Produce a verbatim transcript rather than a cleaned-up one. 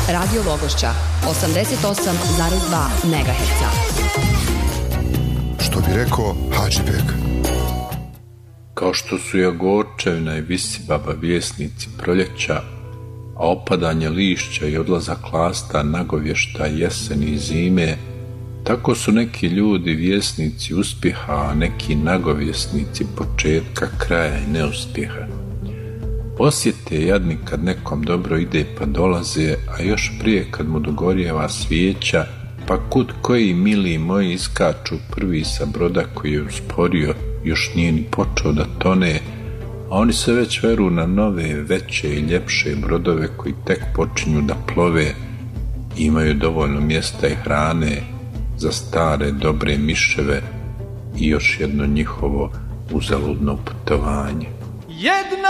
Radio Logošća, osamdeset osam zarez dva megaherca. Što bi rekao Hadžibek. Kao što su Jagorčevina i Visibaba vjesnici proljeća, a opadanje lišća i odlazak lasta nagovješta jeseni i zime, tako su neki ljudi vjesnici uspjeha, a neki nagovjesnici početka, kraja i neuspjeha. Osjete jadni kad nekom dobro ide pa dolaze, a još prije kad mu dogorjeva svijeća, pa kud koji mili moji iskaču prvi sa broda koji je usporio, još nije ni počeo da tone, a oni se već veru na nove, veće i ljepše brodove koji tek počinju da plove i imaju dovoljno mjesta i hrane za stare, dobre miševe i još jedno njihovo uzaludno putovanje. Jedna